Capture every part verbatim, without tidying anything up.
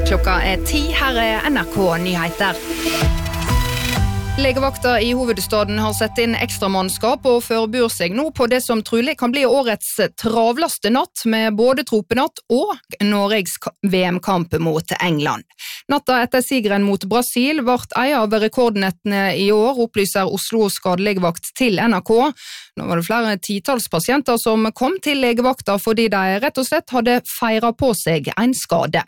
Klokka er ti, her er N R K Nyheter. Legevakta i hovedstaden har sett inn ekstra mannskap og forbereder seg nå på det som trolig kan bli årets travlaste natt med både tropenatt og Norges V M-kamp mot England. Natta etter sigeren mot Brasil vart en av rekordnettene i år, opplyser Oslo skadelegevakt til N R K. Nå var det flere titals pasienter som kom til legevakta fordi de rett og slett hadde feiret på seg en skade.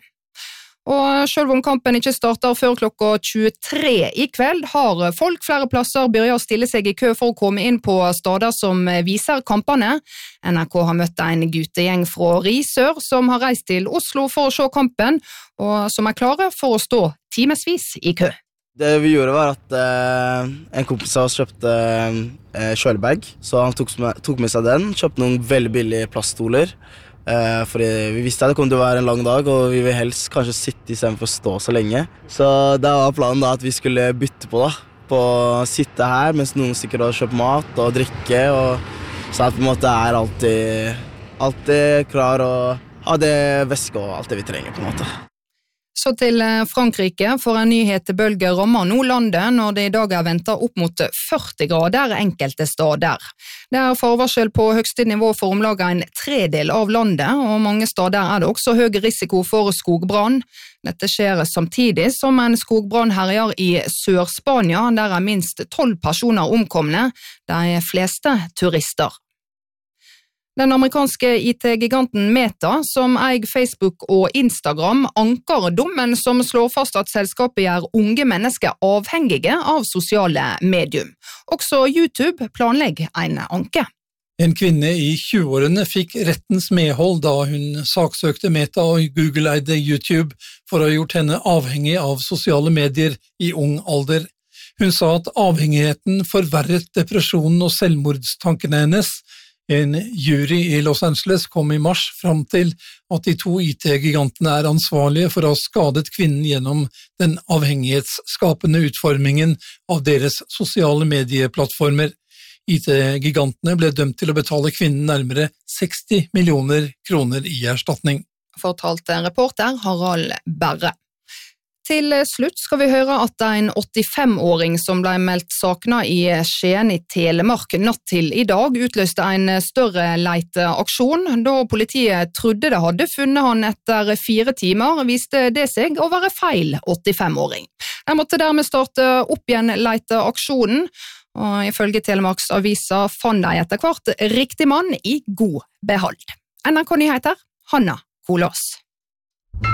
Og selv om kampen ikke starter før klokka tjuetre i kveld, har folk flere plasser begynt å stille seg i kø for å komme inn på steder som viser kampene. N R K har møtt en guttegjeng fra Risør som har reist til Oslo for å se kampen, og som er klare for å stå timesvis i kø. Det vi gjorde var at eh, en kompis av oss kjøpte eh, kjølebag, så han tok med, tok med seg den, kjøpte noen veldig billige plaststoler, Uh, fordi vi visste at det kom til å være en lang dag, og vi vil helst kanskje sitte i stedet for å stå så lenge. Så det var planen da at vi skulle bytte på da, på å sitte her mens noen stikker og kjøper mat og drikke, og så at vi måtte er alltid, alltid klar og ha det væske og alt det vi trenger på en måte. Så til Frankrike, for en nyhetebølge rammer nå landet når det i dag er ventet opp mot førti grader enkelte steder. Det er forvarsel på høyeste nivå for omlag en tredel av landet, og mange steder er det også høy risiko for skogbrann. Dette skjer samtidig som en skogbrann herjer i Sør-Spania, der er minst tolv personer omkomne, de fleste turister. Den amerikanske I T-giganten Meta, som eier Facebook og Instagram, anker dommen som slår fast at selskapet gjør unge mennesker avhengige av sosiale medium. Også YouTube planlegger en anke. En kvinne i tjueårene fikk rettens medhold da hun saksøkte Meta og Google-eide YouTube for å ha gjort henne avhengig av sosiale medier i ung alder. Hun sa at avhengigheten forverret depresjonen og selvmordstankene hennes. En jury i Los Angeles kom i mars fram til at de to I T-gigantene er ansvarlige for å ha skadet kvinnen gjennom den avhengighetsskapende utformingen av deres sosiale medieplattformer. I T-gigantene ble dømt til å betale kvinnen nærmere seksti millioner kroner i erstatning. Fortalte reporter Harald Berre. Til slutt skal vi høre at en åttifem-åring som ble meldt sakna i Skien i Telemark natt til i dag utløste en større leiteaksjon. Da politiet trodde det hadde funnet han etter fire timer, viste det seg å være feil åttifem-åring. De måtte dermed starte opp igjen leiteaksjonen, og ifølge Telemarks aviser fant de etter hvert riktig mann i god behold. N R K Nyheter, Hanna Kolås.